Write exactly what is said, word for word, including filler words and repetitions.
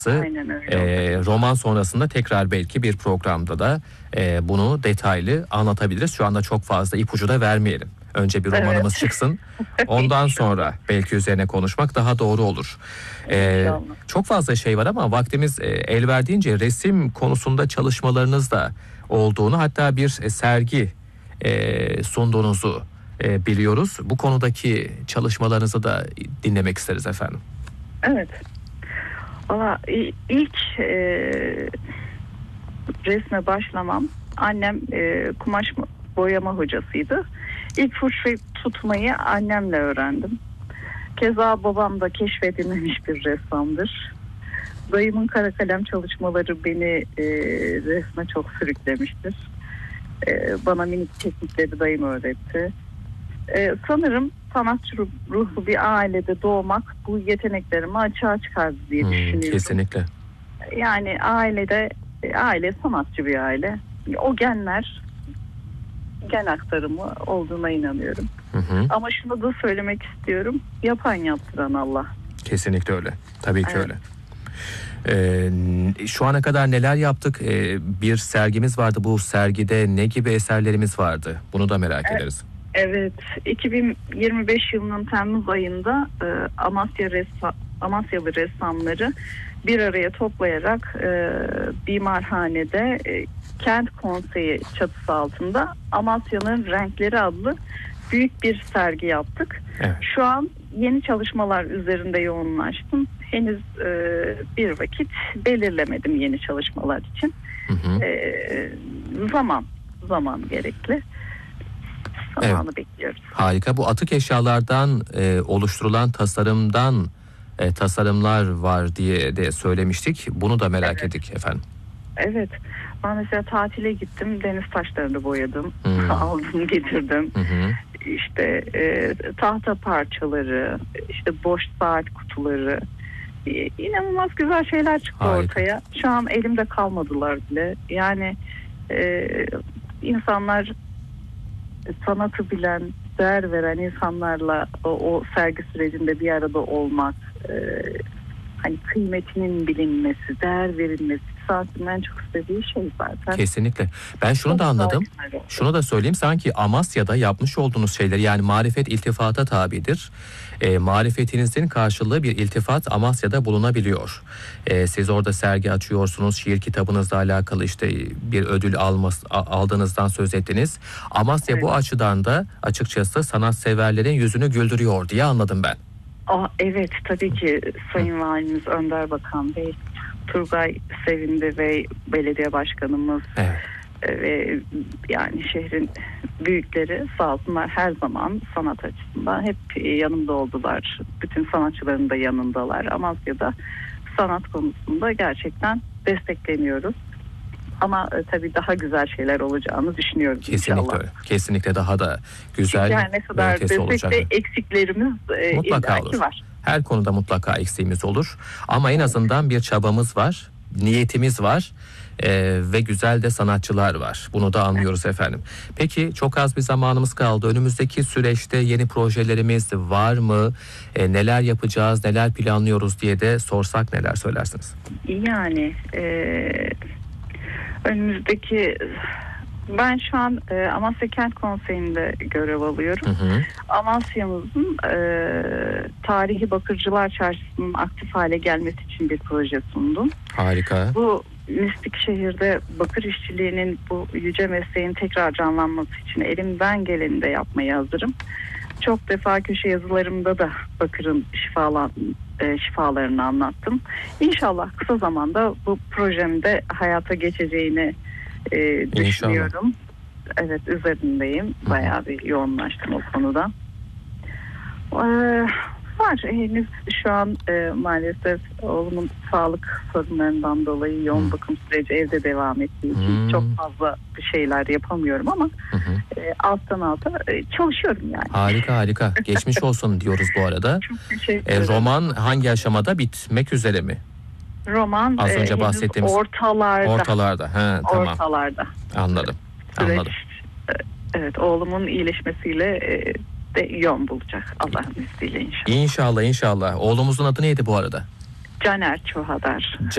Aynen öyle. E, roman sonrasında tekrar belki bir programda da e, bunu detaylı anlatabiliriz. Şu anda çok fazla ipucu da vermeyelim. Önce bir romanımız Evet. çıksın. Ondan sonra belki üzerine konuşmak daha doğru olur. E, çok fazla şey var ama vaktimiz e, el verdiğince resim konusunda çalışmalarınız da olduğunu, hatta bir e, sergi e, sunduğunuzu e, biliyoruz. Bu konudaki çalışmalarınızı da dinlemek isteriz efendim. Evet. Valla ilk e, resme başlamam, annem e, kumaş boyama hocasıydı. İlk fırça tutmayı annemle öğrendim. Keza babam da keşfedilmemiş bir ressamdır. Dayımın kara kalem çalışmaları beni e, resme çok sürüklemiştir. E, bana minik teknikleri dayım öğretti. E, sanırım sanatçı ruhlu bir ailede doğmak bu yeteneklerimi açığa çıkardı diye hmm, düşünüyorum. Kesinlikle. Yani ailede, aile sanatçı bir aile. O genler, gen aktarımı olduğuna inanıyorum. Hı hı. Ama şunu da söylemek istiyorum. Yapan yaptıran Allah. Kesinlikle öyle. Tabii ki evet. öyle. Ee, şu ana kadar neler yaptık? Ee, bir sergimiz vardı. Bu sergide ne gibi eserlerimiz vardı? Bunu da merak evet. ederiz. Evet, iki bin yirmi beş yılının Temmuz ayında e, Amasya ressa, Amasyalı ressamları bir araya toplayarak e, Bimarhane'de e, Kent Konseyi çatısı altında Amasya'nın Renkleri adlı büyük bir sergi yaptık. Evet. Şu an yeni çalışmalar üzerinde yoğunlaştım. Henüz e, bir vakit belirlemedim yeni çalışmalar için. Hı hı. E, zaman, zaman gerekli. Zamanı evet. bekliyoruz. Harika. Bu atık eşyalardan e, oluşturulan tasarımdan e, tasarımlar var diye de söylemiştik. Bunu da merak evet. ettik efendim. Evet. Ben mesela tatile gittim. Deniz taşlarını boyadım. Hmm. Aldım getirdim. Hı hı. İşte e, tahta parçaları, işte boş saat kutuları. E, inanılmaz güzel şeyler çıktı harika. Ortaya. Şu an elimde kalmadılar bile. Yani e, insanlar sanatı bilen, değer veren insanlarla o, o sergi sürecinde bir arada olmak, e, hani kıymetinin bilinmesi, değer verilmesi, sanatın en çok istediği şey zaten. Kesinlikle. Ben şunu çok da anladım. Şunu da söyleyeyim, sanki Amasya'da yapmış olduğunuz şeyler, yani marifet iltifata tabidir. E, marifetinizin karşılığı bir iltifat Amasya'da bulunabiliyor. E, siz orada sergi açıyorsunuz, şiir kitabınızla alakalı işte bir ödül alması, aldığınızdan söz ettiniz. Amasya evet. bu açıdan da açıkçası sanatseverlerin yüzünü güldürüyor diye anladım ben. Aa, evet tabii ki Sayın Hı. Valimiz Önder Bakan Bey, Turgay Sevindi ve belediye başkanımız evet. ve yani şehrin büyükleri sağ olsunlar, her zaman sanat açısından hep yanımda oldular. Bütün sanatçıların da yanındalar. Amasya'da sanat konusunda gerçekten destekleniyoruz. Ama e, tabii daha güzel şeyler olacağını düşünüyorum. Kesinlikle inşallah. öyle. Kesinlikle daha da güzel yani ne kadar destekte eksiklerimiz e, mutlaka olur. var. Her konuda mutlaka eksiğimiz olur. Ama en azından bir çabamız var, niyetimiz var e, ve güzel de sanatçılar var. Bunu da anlıyoruz efendim. Peki çok az bir zamanımız kaldı. Önümüzdeki süreçte yeni projelerimiz var mı? E, neler yapacağız, neler planlıyoruz diye de sorsak neler söylersiniz? Yani e, önümüzdeki... Ben şu an e, Amasya Kent Konseyi'nde görev alıyorum. Hı hı. Amasya'mızın e, Tarihi Bakırcılar Çarşısı'nın aktif hale gelmesi için bir proje sundum. Harika. Bu mistik şehirde bakır işçiliğinin, bu yüce mesleğin tekrar canlanması için elimden geleni de yapmaya hazırım. Çok defa köşe yazılarımda da bakırın şifalan, e, şifalarını anlattım. İnşallah kısa zamanda bu projemde hayata geçeceğini Ee, düşünüyorum. İnşallah. Evet, üzerindeyim. Bayağı bir yoğunlaştım o konuda. Ee, var henüz şu an e, maalesef oğlumun sağlık sorunlarından dolayı yoğun hmm. bakım süreci evde devam ettiği için hmm. çok fazla bir şeyler yapamıyorum ama hmm. e, alttan alta e, çalışıyorum yani. Harika harika. Geçmiş olsun diyoruz bu arada. Çok teşekkür ederim. E, roman hangi aşamada, bitmek üzere mi? Roman az önce e, bahsettiğimiz ortalarda. Ortalarda. He, tamam. Ortalarda. Anladım. Süreç, Anladım. Evet, oğlumun iyileşmesiyle e, de yön bulacak Allah'ın izniyle inşallah. İnşallah inşallah. Oğlumuzun adı neydi bu arada? Caner Çohadar.